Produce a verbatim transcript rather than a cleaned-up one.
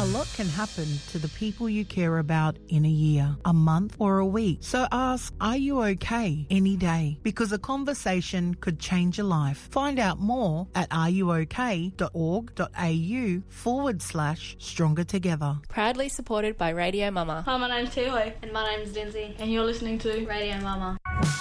A lot can happen to the people you care about in a year, a month or a week. So ask, are you okay any day? Because a conversation could change your life. Find out more at areyouok.org.au forward slash stronger together. Proudly supported by Radio Mama. Hi, my name's Tihoy. And my name's Lindsay. And you're listening to Radio Mama.